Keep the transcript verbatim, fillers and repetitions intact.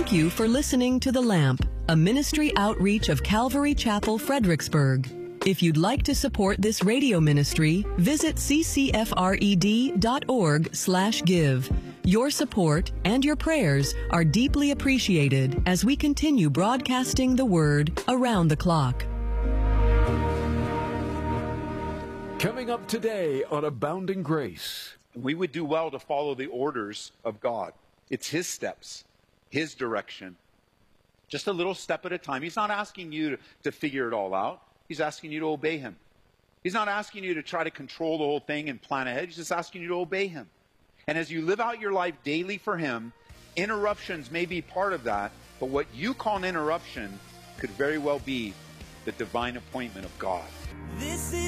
Thank you for listening to The Lamp, a ministry outreach of Calvary Chapel, Fredericksburg. If you'd like to support this radio ministry, visit ccfred.org slash give. Your support and your prayers are deeply appreciated as we continue broadcasting the Word around the clock. Coming up today on Abounding Grace. We would do well to follow the orders of God. It's His steps, His direction. Just a little step at a time. He's not asking you to, to figure it all out. He's asking you to obey Him. He's not asking you to try to control the whole thing and plan ahead. He's just asking you to obey Him. And as you live out your life daily for Him, interruptions may be part of that, but what you call an interruption could very well be the divine appointment of God. This is